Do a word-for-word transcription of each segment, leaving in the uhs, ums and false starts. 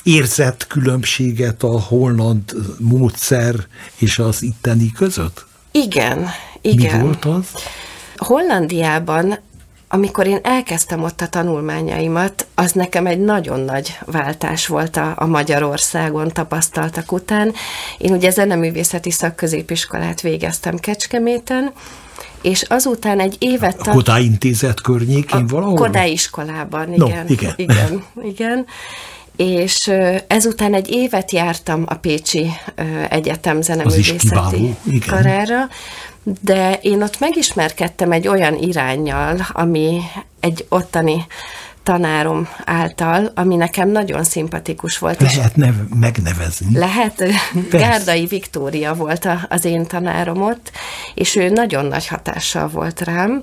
érzett különbséget a holland módszer és az itteni között? Igen, igen. Mi volt az? Hollandiában, amikor én elkezdtem ott a tanulmányaimat, az nekem egy nagyon nagy váltás volt a, a Magyarországon tapasztaltak után. Én ugye zeneművészeti szakközépiskolát végeztem Kecskeméten, és azután egy évet... A Kodály Intézet környékén valahol? A Kodály iskolában, igen. No, igen. igen, igen. És ezután egy évet jártam a Pécsi Egyetem zeneművészeti karára, de én ott megismerkedtem egy olyan iránnyal, ami egy ottani tanárom által, ami nekem nagyon szimpatikus volt. Lehet nev- megnevezni? Lehet. Persze. Gárdai Viktória volt a, az én tanárom ott, és ő nagyon nagy hatással volt rám,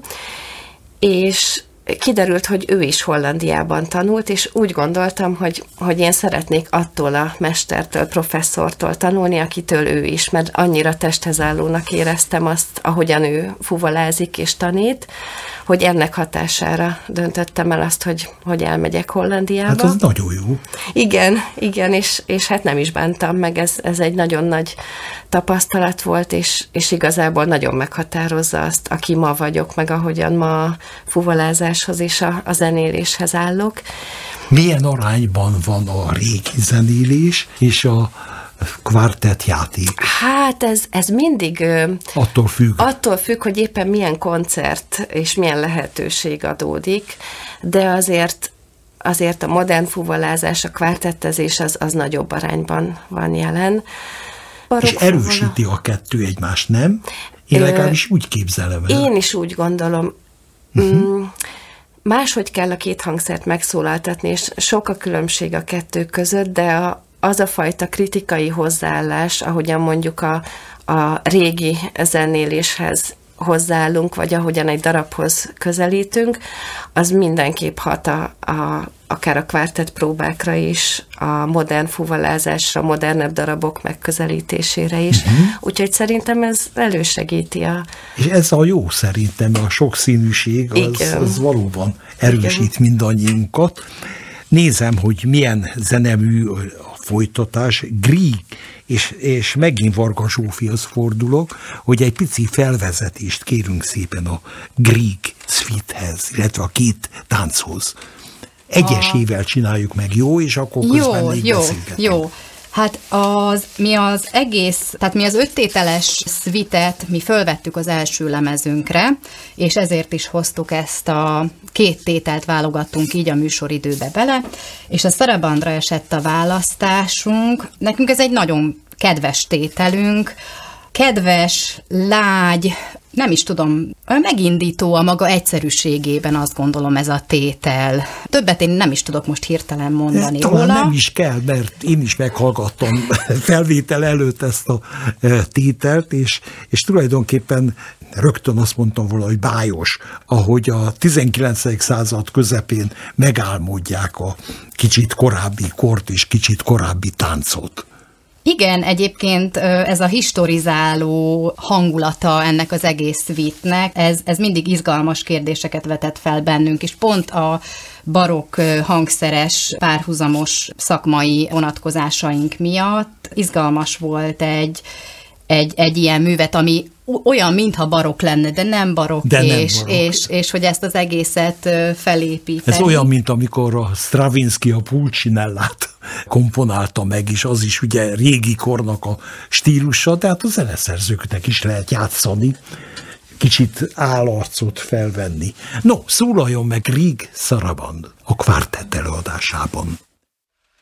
és kiderült, hogy ő is Hollandiában tanult, és úgy gondoltam, hogy, hogy én szeretnék attól a mestertől, professzortól tanulni, akitől ő is, mert annyira testhez állónak éreztem azt, ahogyan ő fuvolázik és tanít, hogy ennek hatására döntöttem el azt, hogy, hogy elmegyek Hollandiába. Hát az nagyon jó. Igen, igen, és, és hát nem is bántam meg, ez, ez egy nagyon nagy tapasztalat volt, és, és igazából nagyon meghatározza azt, aki ma vagyok, meg ahogyan ma a fuvolázáshoz és a, a zenéléshez állok. Milyen arányban van a régi zenélés és a kvartett játék? Hát ez, ez mindig... Attól függ. Attól függ, hogy éppen milyen koncert és milyen lehetőség adódik, de azért azért a modern fuvolázás, a kvartettezés az, az nagyobb arányban van jelen. Barokk és erősíti a kettő egymást, nem? Én Ö, legalábbis úgy képzelem el. Én is úgy gondolom. Uh-huh. Máshogy kell a két hangszert megszólaltatni, és sok a különbség a kettő között, de a, az a fajta kritikai hozzáállás, ahogyan mondjuk a, a régi zenéléshez hozzáállunk, vagy ahogyan egy darabhoz közelítünk, az mindenképp hat a, a, akár a kvártett próbákra is, a modern fuvolázásra, modernebb darabok megközelítésére is. Uh-huh. Úgyhogy szerintem ez elősegíti a... És ez a jó szerintem, a sokszínűség, az, az valóban erősít Igen. mindannyiunkat. Nézem, hogy milyen zenemű a folytatás, Grieg, és, és megint Varga Zsófihoz fordulok, hogy egy pici felvezetést kérünk szépen a Grieg Suite-hez, illetve a két tánchoz. Egyesével csináljuk meg, jó? És akkor közben jó, még jó, beszélgetünk. Jó, hát az, mi az egész, tehát mi az öttételes szvitet mi fölvettük az első lemezünkre, és ezért is hoztuk ezt a két tételt válogattunk így a műsoridőbe bele, és a Sarabandra esett a választásunk. Nekünk ez egy nagyon kedves tételünk, kedves, lágy, nem is tudom, megindító a maga egyszerűségében, azt gondolom, ez a tétel. Többet én nem is tudok most hirtelen mondani Talán róla. nem is kell, mert én is meghallgattam felvétel előtt ezt a tételt, és, és tulajdonképpen rögtön azt mondtam volna, hogy bájos, ahogy a tizenkilencedik század közepén megálmodják a kicsit korábbi kort és kicsit korábbi táncot. Igen, egyébként ez a historizáló hangulata ennek az egész suite-nek, ez, ez mindig izgalmas kérdéseket vetett fel bennünk, és pont a barokk hangszeres, párhuzamos szakmai vonatkozásaink miatt izgalmas volt egy, egy, egy ilyen művet, ami olyan, mintha barokk lenne, de nem barokk, de nem és, barokk. És, és hogy ezt az egészet felépíteni. Ez olyan, mint amikor a Stravinsky a Pulcinellát komponálta meg, és az is ugye régi kornak a stílusa, de hát a zeneszerzőknek is lehet játszani, kicsit állarcot felvenni. No, szólaljon meg Grieg Saraband a kvártett előadásában.